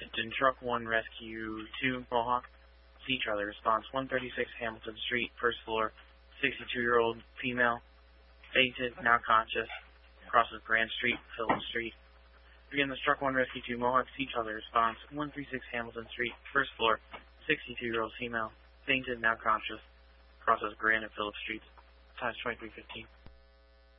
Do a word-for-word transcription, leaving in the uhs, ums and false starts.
Attention Truck one Rescue two Mohawk. See Charlie. Response one thirty-six Hamilton Street, first floor. sixty-two-year-old female. Fainted, now conscious. Crosses Grand Street, Phillips Street. Again, this Truck one Rescue two Mohawk. See Charlie. Response one thirty-six Hamilton Street, first floor. sixty-two-year-old female. Fainted, now conscious. Crosses Grand and Phillips Streets. Times twenty-three fifteen.